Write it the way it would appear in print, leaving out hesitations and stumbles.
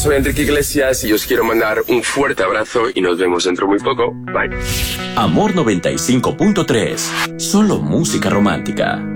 soy Enrique Iglesias y os quiero mandar un fuerte abrazo y nos vemos dentro muy poco. Bye. Amor 95.3. Solo música romántica.